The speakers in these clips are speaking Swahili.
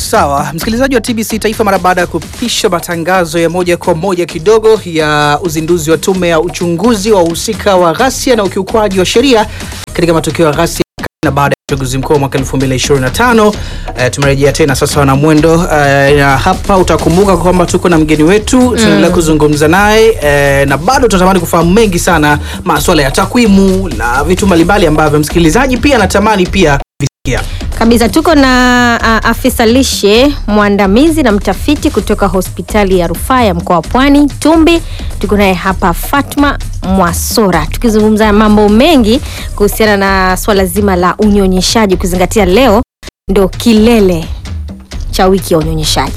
Sawa, msikilizaji wa TBC Taifa, mara baada ya kupisha matangazo ya moja kwa moja kidogo ya uzinduzi wa tume ya uchunguzi wa uhusika wa ghasia na ukiukwaji wa sheria katika matukio ya ghasia na baada ya uchaguzi mkuu mwaka 2025, tumerejea tena sasa na mwendo, na hapa utakumbuka kwamba tuko na mgeni wetu tunaendelea kuzungumza naye, na bado tunatamani kufahamu mengi sana masuala ya takwimu na vitu mbalimbali ambavyo msikilizaji pia anatamani pia visikia. Kabisa, tuko na afisa lishe mwandamizi na mtafiti kutoka hospitali ya rufaa ya mkoa wa Pwani Tumbi. Tuko naye hapa Fatma Mwasora, tukizungumza mambo mengi kuhusiana na swala zima la unyonyeshaji, kuzingatia leo ndo kilele cha wiki ya unyonyeshaji.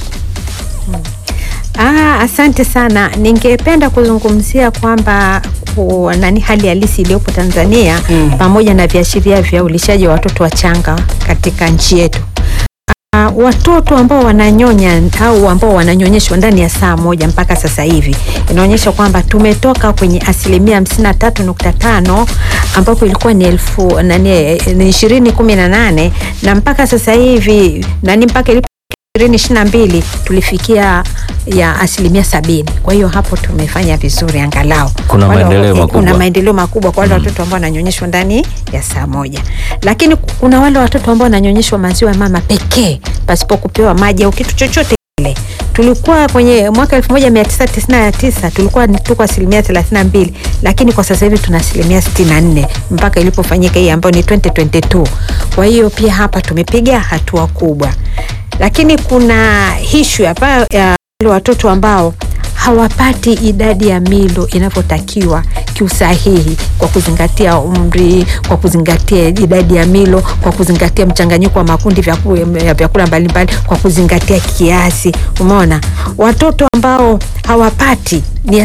Asante sana. Ningependa kuzungumzia kwamba hali halisi iliyopo Tanzania pamoja na viashiria vya ulishaji wa watoto wachanga katika nchi yetu. Watoto ambao wananyonya au ambao wananyonyeshwa ndani ya saa moja mpaka sasa hivi inaonyesha kwamba tumetoka kwenye 53.5 ambapo ilikuwa ni 2018 na mpaka sasa hivi mpaka 2022 tulifikia ya 70%. Kwa hiyo hapo tumefanya vizuri, angalau kuna maendeleo makubwa kwa wale watoto ambao wananyonyeshwa ndani ya saa moja. Lakini kuna wale watoto ambao wananyonyeshwa maziwa ya mama pekee pasipo kupewa maji au kitu chochote kile. Tulikuwa kwenye mwaka 1999 tulikuwa tuko 32%, lakini kwa sasa hivi tuna 64% mpaka ilipofanyika hii ambayo ni 2022. Kwa hiyo pia hapa tumepiga hatua kubwa. Lakini kuna issue hapa ya watoto ambao hawapati idadi ya milo inavyotakiwa kiusahihi, kwa kuzingatia umri, kwa kuzingatia idadi ya milo, kwa kuzingatia mchanganyiko wa makundi ya vyakula mbalimbali, kwa kuzingatia kiasi. Umeona, watoto ambao hawapati ni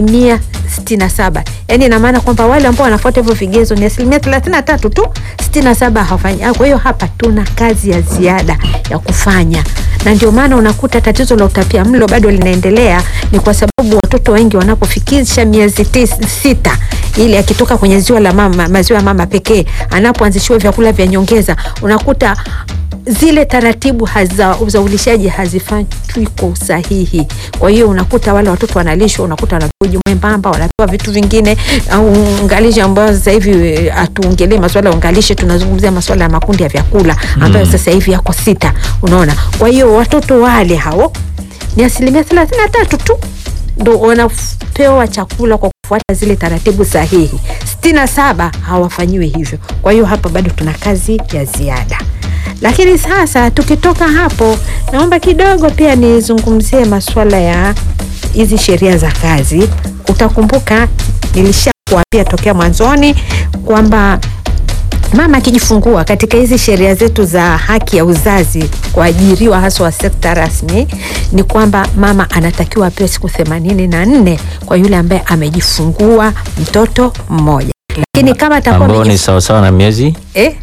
67%. Yaani ina maana kwamba wale ambao wanafuata hivyo vigezo ni 33% tu, 67 hawafanyi. Kwa hiyo hapa tuna kazi ya ziada ya kufanya. Na ndio maana unakuta tatizo la utapiamlo bado linaendelea, ni kwa sababu watoto wengi wanapofikisha miezi 6 ile akitoka kwenye ziwa la mama, maziwa ya mama pekee, anapoanzishiwa vyakula vya nyongeza, unakuta zile taratibu za ulishaji hazifanywi kwa usahihi. Kwa hiyo unakuta wale watoto wanalishwa, unakuta wanakuja mwembamba, wanapewa vitu vingine au ungalishe ambao sasa hivi atuongelee masuala ya ungalishe, tunazungumzia masuala ya makundi ya vyakula ambayo sasa hivi yako 6. Unaona, kwa hiyo watoto wale hao ni 33% tu ndio wanapewa chakula kwa kufuata zile taratibu sahihi. 67 hawafanyiwi hivyo. Kwa hiyo hapa bado tuna kazi ya ziada. Lakini sasa tukitoka hapo, naomba kidogo pia nizungumzie masuala ya hizi sheria za kazi. Utakumbuka nilishakuambia tokea mwanzoni kwamba mama akijifungua katika hizi sheria zetu za haki ya uzazi kuajiriwa hasa wa sekta rasmi, ni kwamba mama anatakiwa apewe siku 84 kwa yule ambaye amejifungua mtoto mmoja. Lakini kama atakuwa ambao ni sawa sawa na miezi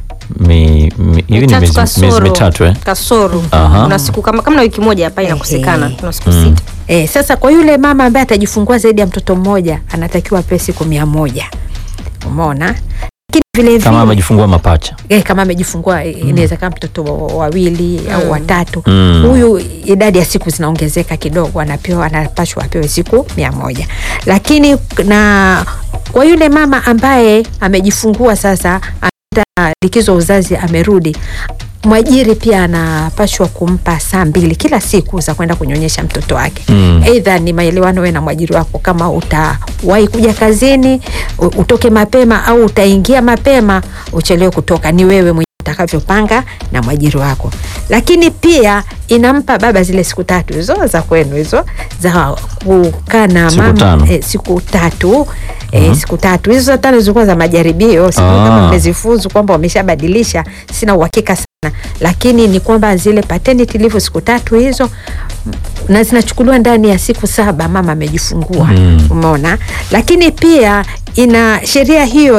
hivi ni miezi mitatu kasoro. Kuna siku kama wiki moja hapa inakosekana, tuna siku 6. Sasa kwa yule mama ambaye atajifungua zaidi ya mtoto mmoja anatakiwa apewe siku 100. Umeona? Vile kama amejifungua mapacha, kama amejifungua inaweza kama mtoto wawili au watatu, huyu idadi ya siku zinaongezeka kidogo, anapashwa apewe siku 100. Lakini na kwa yule mama ambaye amejifungua sasa likizo uzazi amerudi, mwajiri pia anapashwa kumpa saa 2 kila siku za kwenda kunyonyesha mtoto wake. Aidha ni maelewano wewe na mwajiri wako, kama utawahi kuja kazini utoke mapema au utaingia mapema uchelewe kutoka, ni wewe mwenyewe utakavyopanga na mwajiri wako. Lakini pia inampa baba zile siku 3 hizo za kwenu, hizo za kukaa na mama siku 3. Siku 3 hizo 5 zilikuwa za majaribio, siku kama mmezifuzu kwamba wameshabadilisha, sina uhakika sana. Lakini ni kwamba zile paternity leave siku 3 hizo na zinachukuliwa ndani ya siku 7 mama amejifungua. Umeona? Lakini pia sheria hiyo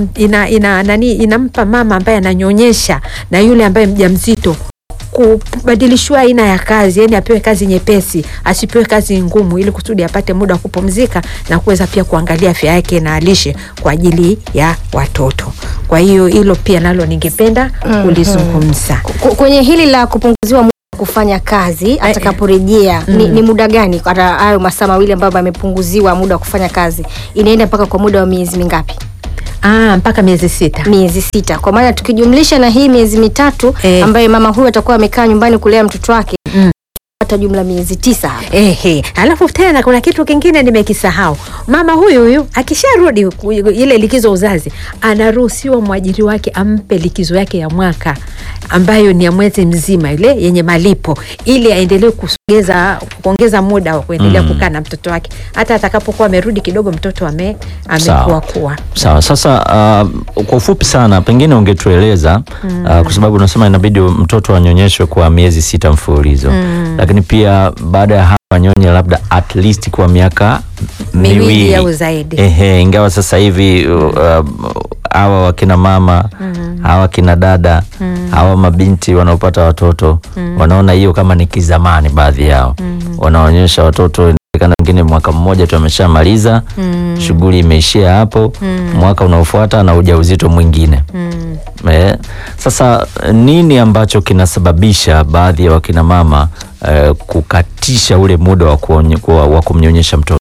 inampa mama ambaye ananyonyesha na yule ambaye mjamzito kubadilishwa aina ya kazi, yani apewe kazi nyepesi, asipewe kazi ngumu, ili kusudi apate muda wa kupumzika na kuweza pia kuangalia afya yake na lishe kwa ajili ya watoto. Kwa hiyo hilo pia nalo ningependa kulizungumza. Kwenye hili la kupunguziwa kufanya kazi atakaporejea ni muda gani? Kwa hayo masaa mawili ambayo amepunguziwa muda wa kufanya kazi, inaenda mpaka kwa muda wa miezi mingapi? Mpaka miezi 6. Miezi 6. Kwa maana tukijumlisha na hii miezi mitatu ambayo mama huyu atakuwa amekaa nyumbani kulea mtoto wake, hata jumla miezi 9 hapa. Alafu tena kuna kitu kingine nimekisahau. Mama huyu akisharudi ile likizo uzazi, anaruhusiwa mwajiri wake ampe likizo yake ya mwaka ambayo ni ya mwezi mzima ile yenye malipo, ili aendelee kuongeza muda wa kuendelea kukaa na mtoto wake hata atakapokuwa amerudi kidogo mtoto amekuwa. Sawa. Sasa kwa ufupi sana pengine ungetueleza kwa sababu unasema inabidi mtoto anyonyeshwe kwa miezi 6 mfululizo. Lakini pia baada ya hapa anyonye labda at least kwa miaka miwili au zaidi. Ingawa sasa hivi hawa wakina mama hawa kina dada hawa mabinti wanaopata watoto wanaona hiyo kama ni kizamani. Baadhi yao wanaonyesha watoto kana wengine mwaka mmoja tu ameshamaliza, shughuli imeishia hapo, mwaka unaofuata na ujauzito mwingine. Sasa nini ambacho kinasababisha baadhi ya wakina mama kukatisha ule muda wa kumnyonyesha mtoto?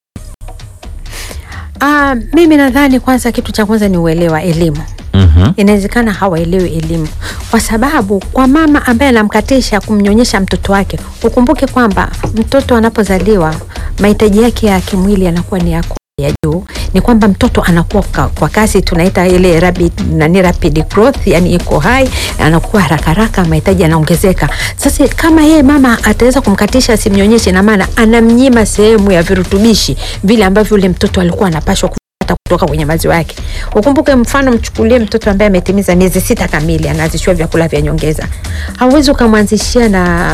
Mimi nadhani kwanza kitu cha kwanza ni uelewa elimu. Inawezekana hawaelewi elimu, kwa sababu kwa mama ambaye anamkatisha kumnyonyesha mtoto wake, ukumbuke kwamba mtoto anapozaliwa mahitaji yake ya kimwili yanakuwa ni yako ya juu. Ni kwamba mtoto anakuwa kwa kasi tunaita ile rapid growth, yani iko high, anakuwa haraka, mahitaji yanaongezeka. Sasa kama yeye mama ataweza kumkatisha asimnyonyeshe, na maana anamnyima sehemu ya virutubishi vile ambavyo yule mtoto alikuwa anapaswa kutoka kwenye maziwa yake. Ukumbuke mfano, mchukulie mtoto ambaye ametimiza miezi 6 kamili, anaanzishwa vyakula vya nyongeza. Hauwezi kumwanzishia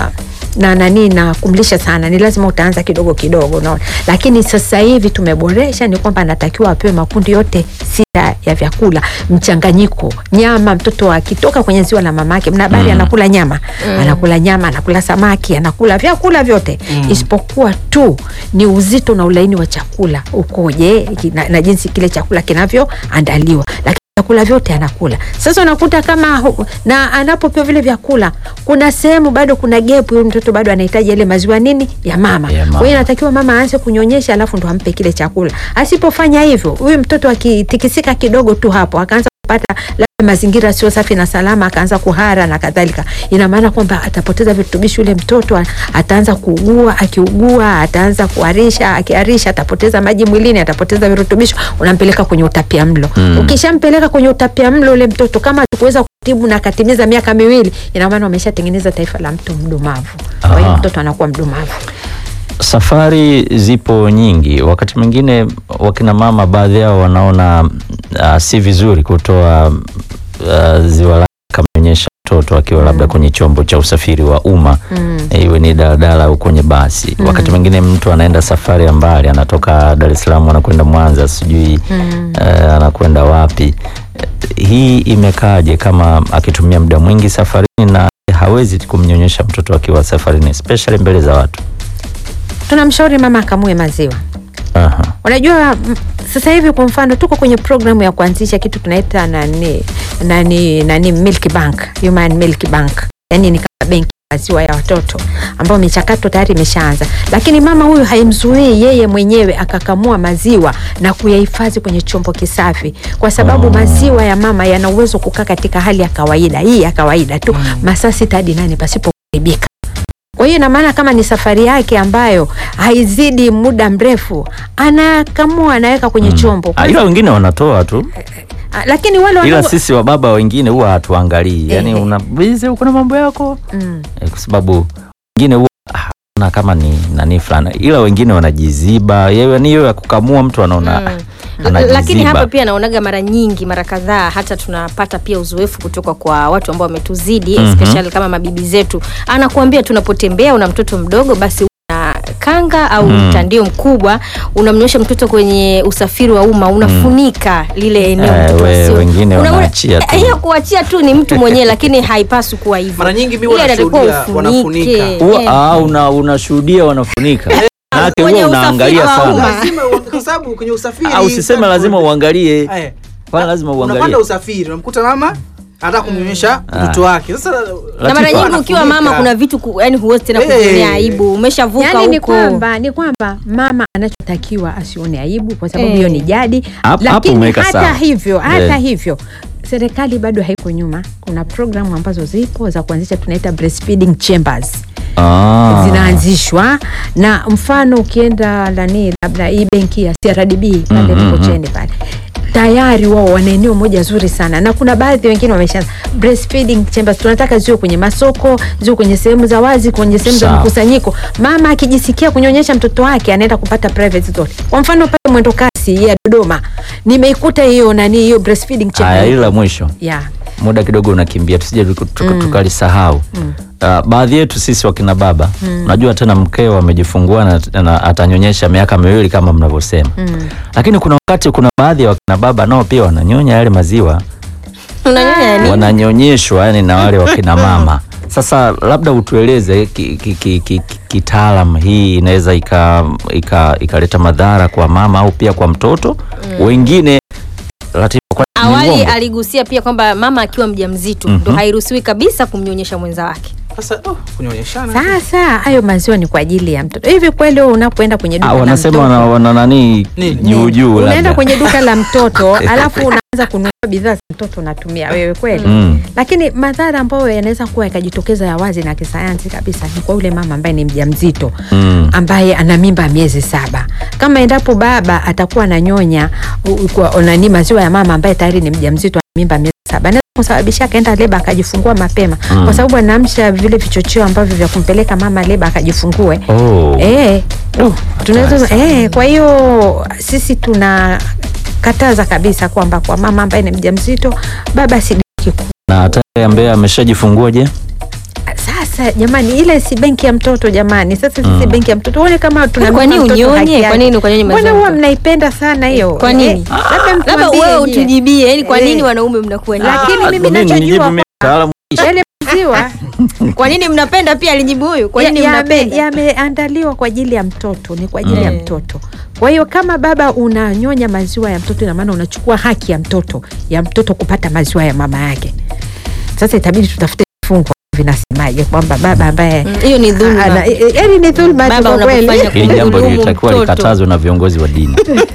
na kumlisha sana, ni lazima utaanza kidogo unaona. Lakini sasa hivi tumeboresha, ni kwamba anatakiwa apewe makundi yote 6 ya vyakula mchanganyiko. Nyama, mtoto akitoka kwenye ziwa la mamake mnabari anakula nyama, anakula samaki, anakula vyakula vyote, isipokuwa tu ni uzito na ulaini wa chakula ukoje na jinsi kile chakula kinavyoandaliwa. Vyakula vyote anakula. Sasa unakuta kama na anapopewa vile vyakula, kuna sehemu bado kuna gap, huyo mtoto bado anahitaji ile maziwa ya mama. Kwa hiyo inatakiwa mama aanze kunyonyesha alafu ndo ampe kile chakula. Asipofanya hivyo, huyo mtoto akitikisika kidogo tu hapo, akaanza kupata mazingira sio safi na salama, akaanza kuhara na kadhalika, ina maana kwamba atapoteza virutubishi. Yule mtoto ataanza kuugua, akiugua ataanza kuharisha, akiharisha atapoteza maji mwilini, atapoteza virutubishi, unampeleka kwenye utapiamlo. Ukishampeleka kwenye utapiamlo yule mtoto, kama tukuweza kutibu na katimiza miaka 2, ina maana umeshatengeneza taifa la mtu mdumavu. Kwa hiyo mtoto anakuwa mdumavu. Safari zipo nyingi. Wakati mwingine wakina mama baadhi yao wanaona si vizuri kutoa ziwa la kumnyonyesha mtoto akiwa labda kwenye chombo cha usafiri wa umma, iwe ni daladala au kwenye basi. Wakati mwingine mtu anaenda safari ya mbali, anatoka Dar es Salaam anakwenda Mwanza, sijui anakwenda wapi. Hii imekaaje kama akitumia muda mwingi safarini na hawezi kumnyonyesha mtoto akiwa safarini, especially mbele za watu? Tunamshauri mama akamue maziwa. Unajua sasa hivi kwa mfano tuko kwenye programu ya kuanzisha kitu tunaita nani milk bank, human milk bank. Yani ni kama benki ya maziwa ya watoto ambao michakato tayari imeshaanza. Lakini mama huyu haimzuii yeye mwenyewe akakamua maziwa na kuyahifadhi kwenye chombo kisafi, kwa sababu maziwa ya mama yana uwezo kukaa katika hali ya kawaida, hii ya kawaida tu, masaa 6 hadi 8 pasipo kuharibika. Kwa hiyo na maana kama ni safari yake ambayo haizidi muda mrefu, anakamua, anaweka kwenye chombo. Ila wengine wanatoa tu. Lakini wale ila sisi wa baba wengine huwa hatuangalii. Yani unabize uko na mambo yako. Kwa sababu wengine huwa na kama ni nani fulani, ila wengine wanajiziba. Yeye ni ya kukamua, mtu anaona lakini hapa pia naonaga mara kadhaa hata tunapata pia uzoefu kutoka kwa watu ambao wametuzidi, especially kama mabibi zetu. Anakuambia tunapotembea una mtoto mdogo, basi una kanga au mtandio mkubwa, unamnyosha mtoto kwenye usafiri wa umma, unafunika lile eneo mtoto sio. Wengine wanaachia tu. Hiyo kuachia tu ni mtu mwenyewe, lakini haipaswi kuwa hivyo. Mara nyingi mimi wanashuhudia wanafunika. Unashuhudia wanafunika. Nake wewe unaangalia sana. Lazima kwa sababu kwenye usafiri au usiseme lazima uangalie. Kwa lazima uangalie. Unapanda usafiri, unamkuta mama hata kumnyonyesha mtoto wake. Sasa na mara nyingi ukiwa mama kuna vitu yani huwezi tena kujionea aibu, umeshavuka huko. Yani ni kwamba mama anachotakiwa asione aibu kwa sababu hiyo ni jadi. Lakini hata hivyo serikali bado haiko nyuma. Kuna programu ambazo zipo za kuanzisha, tunaita breastfeeding chambers. Zinaanzishwa, na mfano ukienda labda hii benki ya CRDB pale Mikocheni pale, tayari wao wana eneo moja zuri sana, na kuna baadhi wengine wameshaanza breastfeeding chambers. Tunataka ziwe kwenye masoko, ziwe kwenye sehemu za wazi, kwenye sehemu za mkusanyiko. Mama akijisikia kunyonyesha mtoto wake anaenda kupata private zote. Kwa mfano pale Mwendo Kasi ya Dodoma nimeikuta hiyo breastfeeding chamber. Ila mwisho muda kidogo unakimbia, tusije tukalisahau. Baadhi yetu sisi wakina baba, unajua tena mkeo amejifungua na atanyonyesha miaka 2 kama mnavyosema. Lakini kuna wakati kuna baadhi ya wakina baba nao pia wananyonya yale maziwa. Wananyonyeshwa yani na wale wakina mama. Sasa labda utueleze kitaalam hii inaweza ikaleta madhara kwa mama au pia kwa mtoto. Wengine awali aligusia pia kwamba mama akiwa mjamzito ndo hairuhusiwi kabisa kumnyonyesha mwenza wake. Sasa kunyonyeshana. Sasa hayo maziwa ni kwa ajili ya mtoto. Hivi kweli wewe unapoenda kwenye duka la mtoto, wanasema wana nani juu unaenda kwenye duka la mtoto alafu unaanza kununua bidhaa za mtoto unatumia wewe kweli? Lakini madhara ambayo yanaweza kuwa yakajitokeza ya wazi na kisayansi kabisa ni kwa yule mama ambaye ni mjamzito, ambaye ana mimba miezi 7. Kama endapo baba atakuwa ananyonya maziwa ya mama ambaye tayari ni mjamzito, ana mimba miezi 7, kusababisha akaenda leba akajifungua mapema, kwa sababu anaamsha vile vichocheo ambavyo vya kumpeleka mama leba akajifungue. Tunaweza kwa hiyo sisi tunakataza kabisa kwamba kwa mama ambaye ni mjamzito baba si na hata ambaye ameshajifungua. Je, sasa jamani, ile si benki ya mtoto jamani. Sasa sisi benki ya mtoto, wale kama tuna kwa nini unyonye? Kwa nini ukanyonye maziwa? Mbona huwa mnaipenda sana hiyo? Kwa nini? Labda wewe utujibie, yani kwa nini wanaume mnakuwa nyinyi? Lakini mimi ninachojua yale maziwa kwa nini mnapenda pia alijibu huyu? Kwa nini mnapenda? Yameandaliwa kwa ajili ya mtoto, ni kwa ajili ya mtoto. Kwa hiyo kama baba unanyonya maziwa ya mtoto, ina maana unachukua haki ya mtoto kupata maziwa ya mama yake. Sasa itabidi tutafute fungu vinasemaje kwamba baba ambaye hiyo ni dhulma. Yaani ni dhulma kwa kweli. Hili jambo litakuwa likatazwa na viongozi wa dini.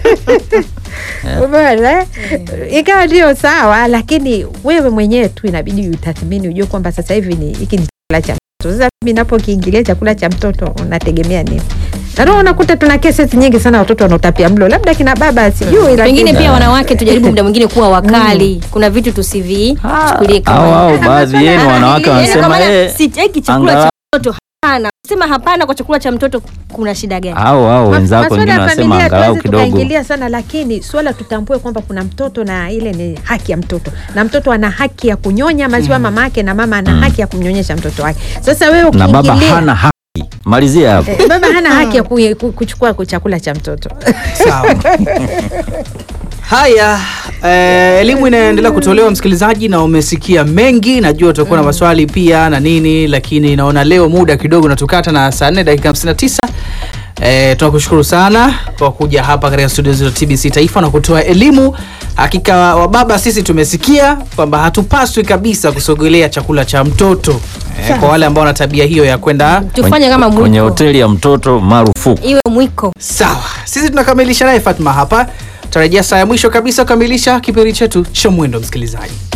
Bwana, ikawa ndio sawa, lakini wewe mwenyewe tu inabidi utathmini, ujue kwamba sasa hivi hiki ni chakula cha mtoto. Sasa mimi ninapokiingilia chakula cha mtoto unategemea nini? Na unakuta tuna cases nyingi sana watoto wanaotapia mlo, labda kina baba sijui, pengine pia wanawake tujaribu muda mwingine kuwa wakali. Kuna vitu tusivichukulie kama baadhi yenu wanawake wanasema sitaki chakula cha mtoto. Hapana, sema hapana kwa chakula cha mtoto, kuna shida gani? Wenzako wengine wanasema angalau kidogo. Tunaingilia sana, lakini swala tutambue kwamba kuna mtoto na ile ni haki ya mtoto, na mtoto ana haki ya kunyonya maziwa mama yake, na mama ana haki ya kumnyonyesha mtoto wake. Sasa wewe ukiingilia, na baba hana haki. Malizia hapo. Baba hana haki ya kuchukua chakula cha mtoto. Sawa. Haya, elimu inaendelea kutolewa msikilizaji, na umesikia mengi. Najua utakuwa na maswali pia na nini, lakini naona leo muda kidogo natukata na saa 4 dakika 59. Tunakushukuru sana kwa kuja hapa katika studio za TBC Taifa na kutoa elimu. Hakika wababa sisi tumesikia kwamba hatupaswi kabisa kusogelea chakula cha mtoto. Kwa wale ambao wana tabia hiyo ya kwenda tufanye kama mwiko kwenye hoteli ya mtoto marufuku. Iwe mwiko. Sawa. Sisi tunakamilisha naye Fatma hapa. Tarejea saa ya mwisho kabisa kukamilisha kipindi chetu cha Mwendo msikilizaji.